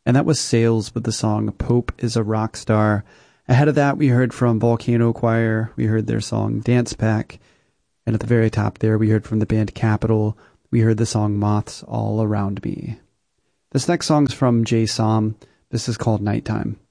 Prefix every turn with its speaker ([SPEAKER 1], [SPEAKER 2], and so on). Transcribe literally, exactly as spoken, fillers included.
[SPEAKER 1] And that was Sales with the song Pope is a Rock Star. Ahead of that, we heard from Volcano Choir. We heard their song Dance Pack. And at the very top there, we heard from the band Capital. We heard the song Moths All Around Me. This next song's from Jay Som. This is called Nighttime.